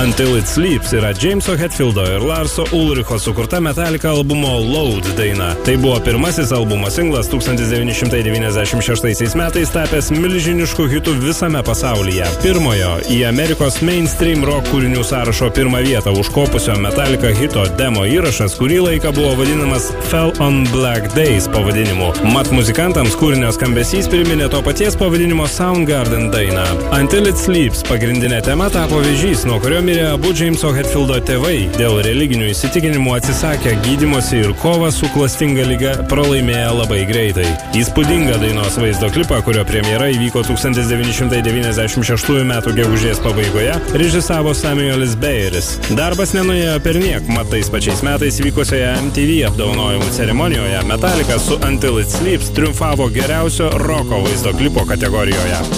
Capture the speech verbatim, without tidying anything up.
Until It Sleeps yra Jameso Hetfieldo ir Larso Ulricho sukurta Metallica albumo Load daina. Tai buvo pirmasis albumo singlas tūkstantis devyni šimtai devyniasdešimt šeštaisiais metais tapęs milžinišku hitu visame pasaulyje. Pirmojo į Amerikos mainstream rock kūrinių sąrašo pirmą vietą užkopusio Metallica hito demo įrašas kurį laiką buvo vadinamas Fell on Black Days pavadinimu. Mat muzikantams kūrinio skambesys priminė to paties pavadinimo Soundgarden dainą. Until It Sleeps pagrindinė tema tapo vėžys, nuo kurio mirė abu Jameso Hetfieldo tėvai. Dėl religinių įsitikinimų atsisakę gydymosi ir kovą su klastinga liga pralaimėjo labai greitai. Įspūdingą dainos vaizdo klipą, kurio premjera įvyko tūkstantis devyni šimtai devyniasdešimt šeštųjų metų gegužės pabaigoje, režisavo Samuelis Bayeris. Darbas nenuėjo perniek, mat tais pačiais metais vykusioje M T V apdovanojimų ceremonijoje Metallica su Until It Sleeps triumfavo geriausio roko vaizdo klipo kategorijoje.